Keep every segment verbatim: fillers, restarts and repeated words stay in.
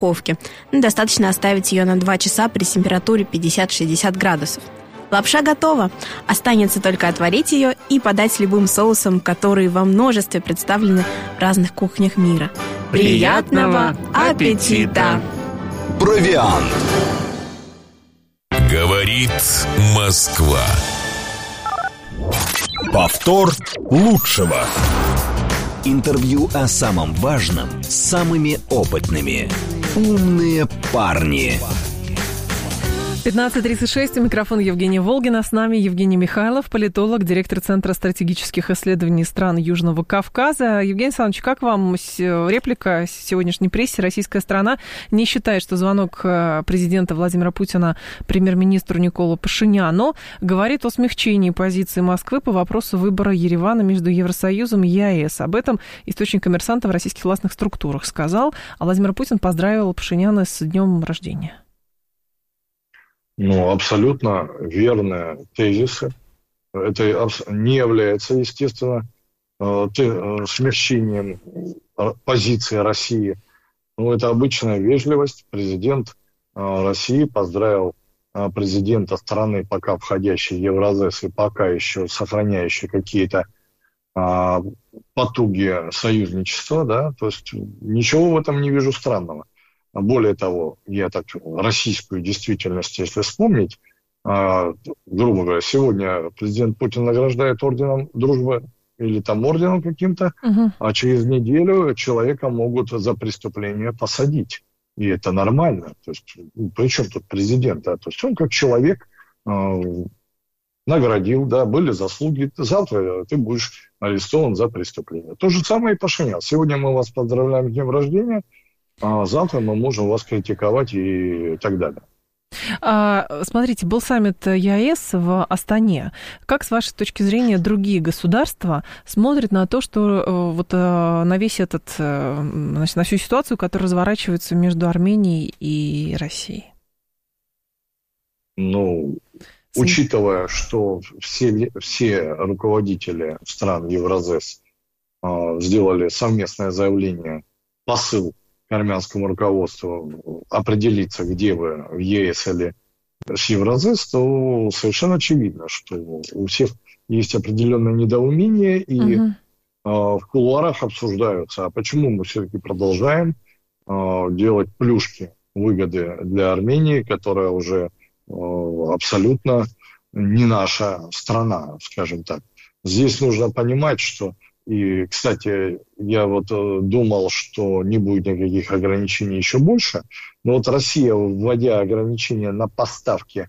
духовке. Достаточно оставить ее на два часа при температуре пятьдесят-шестьдесят градусов. Лапша готова. Останется только отварить ее и подать с любым соусом, которые во множестве представлены в разных кухнях мира. Приятного аппетита! Провиант. Говорит Москва. Повтор лучшего. Интервью о самом важном с самыми опытными. Умные парни. пятнадцать тридцать шесть, у микрофона Евгения Волгина. С нами Евгений Михайлов, политолог, директор Центра стратегических исследований стран Южного Кавказа. Евгений Александрович, как вам реплика сегодняшней прессе? Российская сторона не считает, что звонок президента Владимира Путина премьер-министру Николу Пашиняну говорит о смягчении позиции Москвы по вопросу выбора Еревана между Евросоюзом и ЕАЭС. Об этом источник «Коммерсанта» в российских властных структурах сказал, а Владимир Путин поздравил Пашиняна с днем рождения. Ну, абсолютно верные тезисы. Это не является, естественно, смягчением позиции России. Ну, это обычная вежливость. Президент России поздравил президента страны, пока входящей в Евразес и пока еще сохраняющей какие-то потуги союзничества, да, то есть ничего в этом не вижу странного. Более того, я так российскую действительность, если вспомнить, э, грубо говоря, сегодня президент Путин награждает орденом дружбы или там орденом каким-то, uh-huh. а через неделю человека могут за преступление посадить. И это нормально. То есть, при чем тут президент? А? То есть он как человек э, наградил, да, были заслуги. Завтра ты будешь арестован за преступление. То же самое и Пашинян. Сегодня мы вас поздравляем с днем рождения, а завтра мы можем вас критиковать и так далее. А, смотрите, был саммит ЕАЭС в Астане. Как, с вашей точки зрения, другие государства смотрят на то, что вот на весь этот, значит, на всю ситуацию, которая разворачивается между Арменией и Россией? Ну, Sim. учитывая, что все, все руководители стран Евразес а, сделали совместное заявление, посыл армянскому руководству определиться, где вы, в ЕС или с Евразес, то совершенно очевидно, что у всех есть определенное недоумение, и uh-huh. э, в кулуарах обсуждаются, а почему мы все-таки продолжаем э, делать плюшки, выгоды для Армении, которая уже э, абсолютно не наша страна, скажем так. Здесь нужно понимать, что и, кстати, я вот думал, что не будет никаких ограничений еще больше, но вот Россия, вводя ограничения на поставки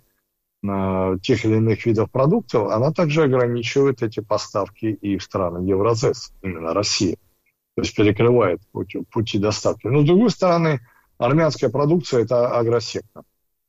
на тех или иных видов продуктов, она также ограничивает эти поставки и в страны Евразес, именно Россия. То есть перекрывает пути, пути доставки. Но, с другой стороны, армянская продукция – это агросектор.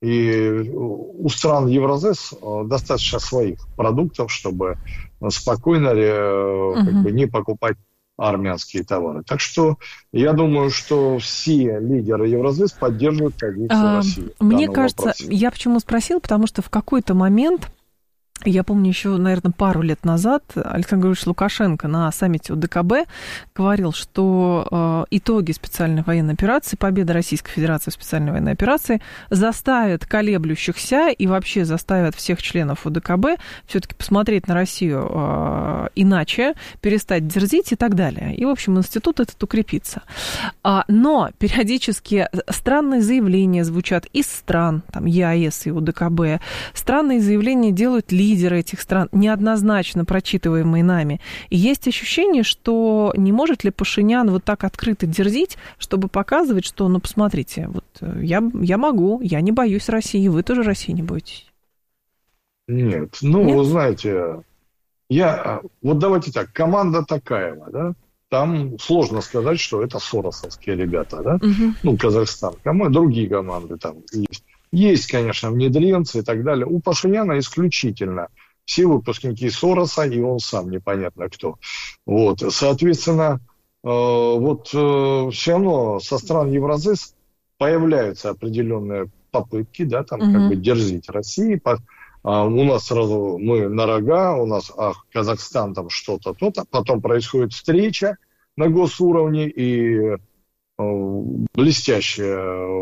И у стран Евразес достаточно своих продуктов, чтобы спокойно uh-huh. как бы, не покупать армянские товары. Так что я думаю, что все лидеры Евразес поддерживают позицию а, России. Мне кажется, вопросе. Я почему спросила, потому что в какой-то момент, я помню, еще, наверное, пару лет назад Александр Григорьевич Лукашенко на саммите ОДКБ говорил, что э, итоги специальной военной операции, победа Российской Федерации в специальной военной операции заставят колеблющихся и вообще заставят всех членов ОДКБ все-таки посмотреть на Россию э, иначе, перестать дерзить и так далее. И, в общем, институт этот укрепится. А, но периодически странные заявления звучат из стран, там, ЕАЭС и ОДКБ. Странные заявления делают лидеры лидеры этих стран, неоднозначно прочитываемые нами. И есть ощущение, что не может ли Пашинян вот так открыто дерзить, чтобы показывать, что, ну, посмотрите, вот я, я могу, я не боюсь России, вы тоже России не боитесь. Нет, ну, Нет? Вы знаете, я, вот давайте так, команда Токаева, да, там сложно сказать, что это соросовские ребята, да, угу. ну, Казахстан, команда, другие команды там есть. Есть, конечно, внедренцы и так далее. У Пашиняна исключительно все выпускники Сороса, и он сам непонятно кто. Вот. Соответственно, э, вот э, все равно со стран Евразес появляются определенные попытки, да, там, uh-huh. как бы дерзить России. По, а, у нас сразу мы на рога, у нас ах, Казахстан там что-то, то-то. Потом происходит встреча на госуровне, и блестящая